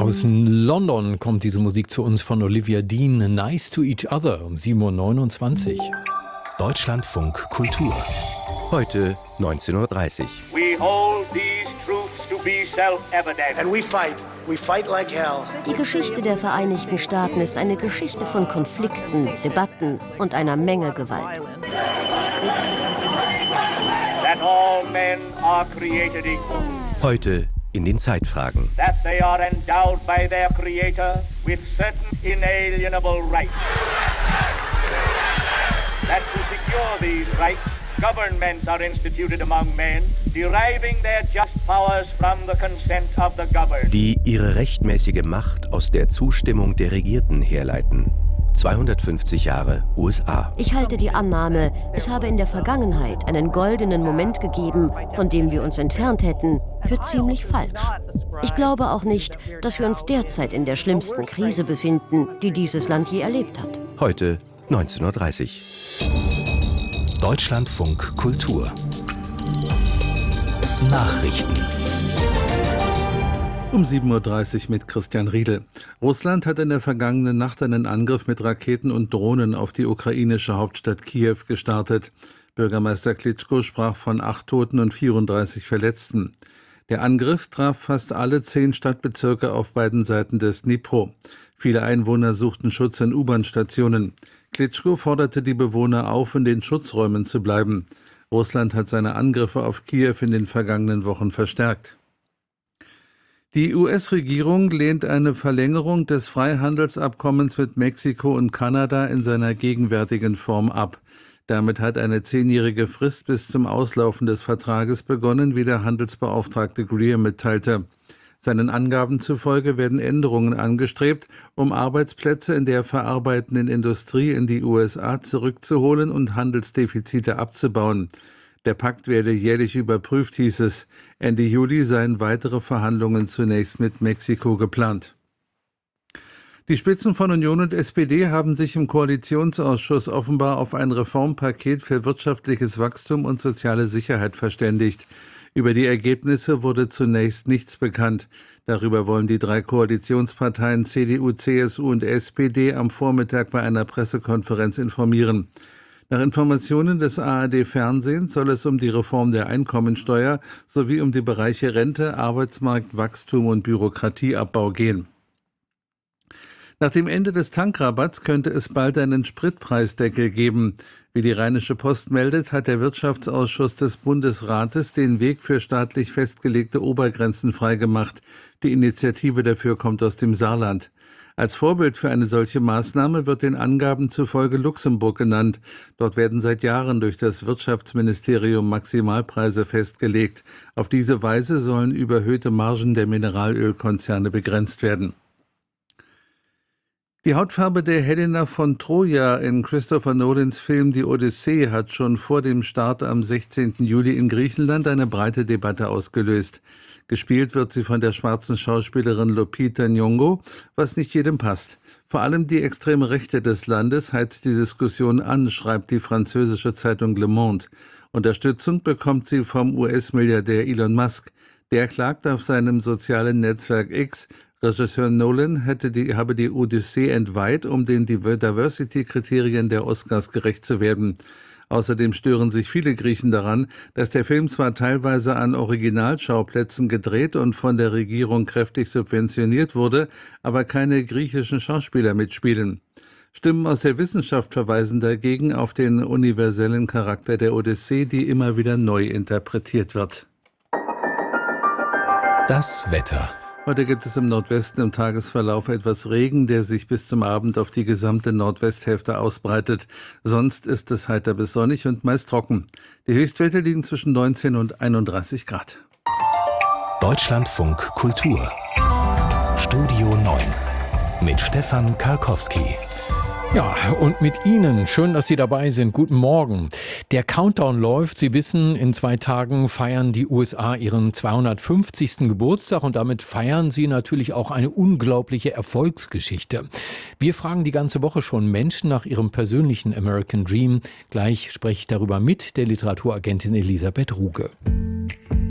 Aus London kommt diese Musik zu uns von Olivia Dean, Nice to Each Other, um 7:29 Uhr. Deutschlandfunk Kultur. Heute 19:30 Uhr. We hold these truths to be self-evident. And we fight. We fight like hell. Die Geschichte der Vereinigten Staaten ist eine Geschichte von Konflikten, Debatten und einer Menge Gewalt. That all men are created equal. Heute in den Zeitfragen. That they are endowed by their Creator with certain inalienable rights. That to secure these rights, governments are instituted among men, deriving their just powers from the consent of the governed. Die ihre rechtmäßige Macht aus der Zustimmung der Regierten herleiten. 250 Jahre USA. Ich halte die Annahme, es habe in der Vergangenheit einen goldenen Moment gegeben, von dem wir uns entfernt hätten, für ziemlich falsch. Ich glaube auch nicht, dass wir uns derzeit in der schlimmsten Krise befinden, die dieses Land je erlebt hat. Heute 19:30 Uhr. Deutschlandfunk Kultur. Nachrichten. Um 7:30 Uhr mit Christian Riedel. Russland hat in der vergangenen Nacht einen Angriff mit Raketen und Drohnen auf die ukrainische Hauptstadt Kiew gestartet. Bürgermeister Klitschko sprach von 8 Toten und 34 Verletzten. Der Angriff traf fast alle 10 Stadtbezirke auf beiden Seiten des Dnipro. Viele Einwohner suchten Schutz in U-Bahn-Stationen. Klitschko forderte die Bewohner auf, in den Schutzräumen zu bleiben. Russland hat seine Angriffe auf Kiew in den vergangenen Wochen verstärkt. Die US-Regierung lehnt eine Verlängerung des Freihandelsabkommens mit Mexiko und Kanada in seiner gegenwärtigen Form ab. Damit hat eine 10-jährige Frist bis zum Auslaufen des Vertrages begonnen, wie der Handelsbeauftragte Greer mitteilte. Seinen Angaben zufolge werden Änderungen angestrebt, um Arbeitsplätze in der verarbeitenden Industrie in die USA zurückzuholen und Handelsdefizite abzubauen. Der Pakt werde jährlich überprüft, hieß es. Ende Juli seien weitere Verhandlungen zunächst mit Mexiko geplant. Die Spitzen von Union und SPD haben sich im Koalitionsausschuss offenbar auf ein Reformpaket für wirtschaftliches Wachstum und soziale Sicherheit verständigt. Über die Ergebnisse wurde zunächst nichts bekannt. Darüber wollen die 3 Koalitionsparteien CDU, CSU und SPD am Vormittag bei einer Pressekonferenz informieren. Nach Informationen des ARD-Fernsehens soll es um die Reform der Einkommensteuer sowie um die Bereiche Rente, Arbeitsmarkt, Wachstum und Bürokratieabbau gehen. Nach dem Ende des Tankrabatts könnte es bald einen Spritpreisdeckel geben. Wie die Rheinische Post meldet, hat der Wirtschaftsausschuss des Bundesrates den Weg für staatlich festgelegte Obergrenzen freigemacht. Die Initiative dafür kommt aus dem Saarland. Als Vorbild für eine solche Maßnahme wird den Angaben zufolge Luxemburg genannt. Dort werden seit Jahren durch das Wirtschaftsministerium Maximalpreise festgelegt. Auf diese Weise sollen überhöhte Margen der Mineralölkonzerne begrenzt werden. Die Hautfarbe der Helena von Troja in Christopher Nolans Film Die Odyssee hat schon vor dem Start am 16. Juli in Griechenland eine breite Debatte ausgelöst. Gespielt wird sie von der schwarzen Schauspielerin Lupita Nyong'o, was nicht jedem passt. Vor allem die extreme Rechte des Landes heizt die Diskussion an, schreibt die französische Zeitung Le Monde. Unterstützung bekommt sie vom US-Milliardär Elon Musk. Der klagt auf seinem sozialen Netzwerk X, Regisseur Nolan habe die Odyssee entweiht, um den Diversity-Kriterien der Oscars gerecht zu werden. Außerdem stören sich viele Griechen daran, dass der Film zwar teilweise an Originalschauplätzen gedreht und von der Regierung kräftig subventioniert wurde, aber keine griechischen Schauspieler mitspielen. Stimmen aus der Wissenschaft verweisen dagegen auf den universellen Charakter der Odyssee, die immer wieder neu interpretiert wird. Das Wetter. Heute gibt es im Nordwesten im Tagesverlauf etwas Regen, der sich bis zum Abend auf die gesamte Nordwesthälfte ausbreitet. Sonst ist es heiter bis sonnig und meist trocken. Die Höchstwerte liegen zwischen 19 und 31 Grad. Deutschlandfunk Kultur. Studio 9 mit Stefan Karkowski. Ja, und mit Ihnen. Schön, dass Sie dabei sind. Guten Morgen. Der Countdown läuft. Sie wissen, in 2 Tagen feiern die USA ihren 250. Geburtstag und damit feiern sie natürlich auch eine unglaubliche Erfolgsgeschichte. Wir fragen die ganze Woche schon Menschen nach ihrem persönlichen American Dream. Gleich spreche ich darüber mit der Literaturagentin Elisabeth Ruge.